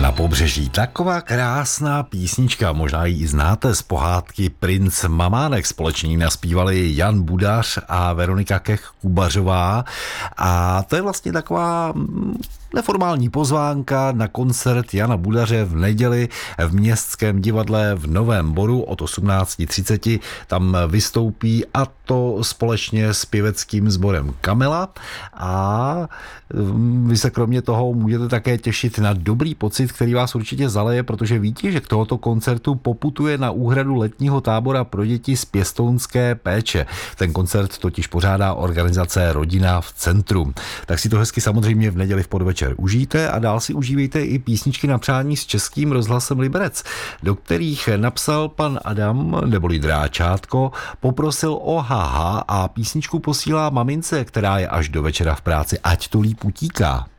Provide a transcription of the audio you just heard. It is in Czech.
Na pobřeží. Taková krásná písnička, možná ji i znáte z pohádky Princ Mamánek. Společně ji naspívali Jan Budař a Veronika Kech-Kubařová. A to je vlastně taková neformální pozvánka na koncert Jana Budaře v neděli v Městském divadle v Novém Boru od 18:30. Tam vystoupí, a to společně s pěveckým sborem Kamela, a vy se kromě toho můžete také těšit na dobrý pocit, který vás určitě zaleje, protože víte, že k tohoto koncertu poputuje na úhradu letního tábora pro děti z pěstounské péče. Ten koncert totiž pořádá organizace Rodina v centru. Tak si to hezky samozřejmě v neděli v podvečer užijte a dál si užívejte i písničky na přání s Českým rozhlasem Liberec, do kterých napsal pan Adam, neboli Dráčátko, poprosil o haha a písničku posílá mamince, která je až do večera v práci, ať to líp utíká.